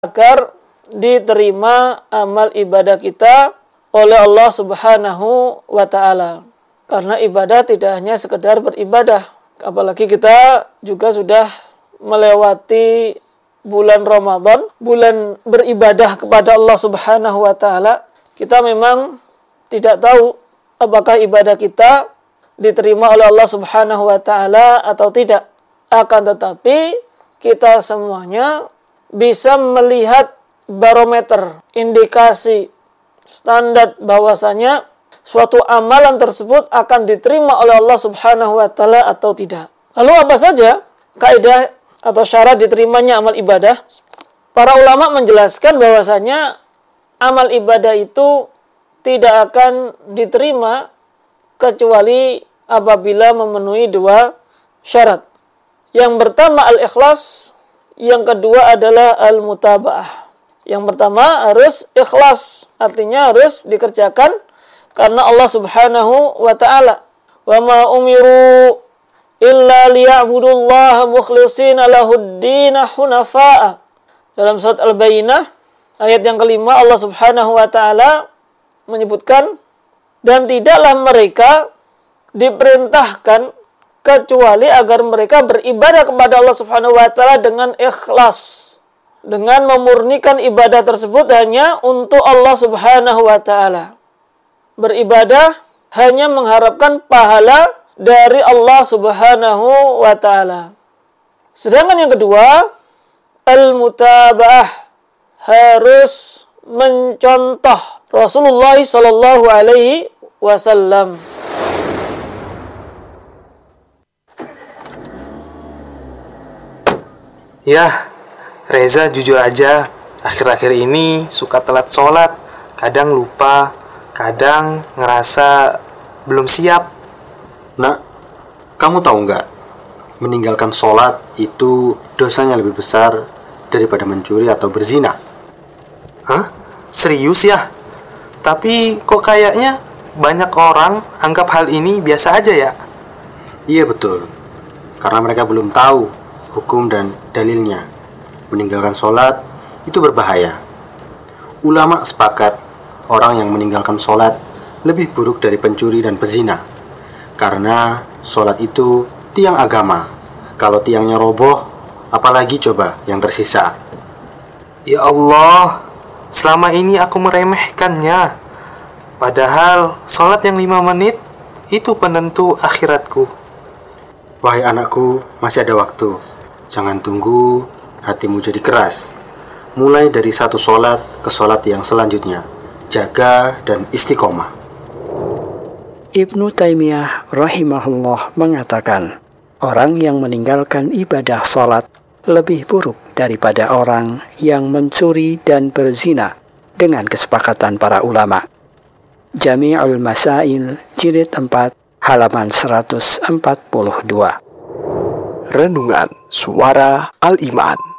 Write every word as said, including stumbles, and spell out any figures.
agar diterima amal ibadah kita oleh Allah Subhanahu wa ta'ala. Karena ibadah tidak hanya sekedar beribadah, apalagi kita juga sudah melewati bulan Ramadan, bulan beribadah kepada Allah Subhanahu wa ta'ala. Kita memang tidak tahu apakah ibadah kita diterima oleh Allah Subhanahu wa ta'ala atau tidak. Akan tetapi kita semuanya bisa melihat barometer, indikasi, standar bahwasanya suatu amalan tersebut akan diterima oleh Allah Subhanahu wa ta'ala atau tidak. Lalu apa saja kaidah atau syarat diterimanya amal ibadah? Para ulama menjelaskan bahwasanya amal ibadah itu tidak akan diterima kecuali apabila memenuhi dua syarat. Yang pertama al-ikhlas, yang kedua adalah al-mutaba'ah. Yang pertama harus ikhlas, artinya harus dikerjakan karena Allah Subhanahu wa ta'ala. Wa ma umiru illa liya'budullaha mukhlishina lahud-dina hunafa'a. Dalam surat Al-Bayyinah ayat yang kelima, Allah Subhanahu wa ta'ala menyebutkan, dan tidaklah mereka diperintahkan kecuali agar mereka beribadah kepada Allah Subhanahu wa ta'ala dengan ikhlas, dengan memurnikan ibadah tersebut hanya untuk Allah Subhanahu wa ta'ala. Beribadah hanya mengharapkan pahala dari Allah Subhanahu wa ta'ala. Sedangkan yang kedua, al-mutaba'ah, harus mencontoh Rasulullah sallallahu alaihi wasallam. Ya, Reza jujur aja, akhir-akhir ini suka telat sholat, kadang lupa, kadang ngerasa belum siap. Nak, kamu tahu nggak? Meninggalkan sholat itu dosanya lebih besar daripada mencuri atau berzina. Hah? Serius ya? Tapi kok kayaknya banyak orang anggap hal ini biasa aja ya? Iya betul, karena mereka belum tahu hukum dan dalilnya. Meninggalkan sholat itu berbahaya. Ulama sepakat orang yang meninggalkan sholat lebih buruk dari pencuri dan pezina, karena sholat itu tiang agama. Kalau tiangnya roboh, apalagi coba yang tersisa. Ya Allah, selama ini aku meremehkannya. Padahal sholat yang lima menit itu penentu akhiratku. Wahai anakku, masih ada waktu. Jangan tunggu hatimu jadi keras. Mulai dari satu sholat ke sholat yang selanjutnya. Jaga dan istiqomah. Ibnu Taimiyah rahimahullah mengatakan, orang yang meninggalkan ibadah sholat lebih buruk daripada orang yang mencuri dan berzina dengan kesepakatan para ulama. Jami'ul Masail jilid empat halaman seratus empat puluh dua. Renungan Suara Al-Iman.